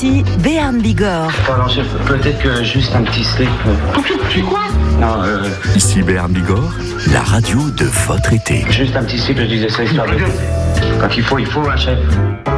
Ici, Béarn Bigorre. Pardon, chef, peut-être que juste un petit slip. Tu quoi? Non, Ici Béarn Bigorre, la radio de votre été. juste un petit slip, je disais ça histoire de... Quand il faut, hein, chef.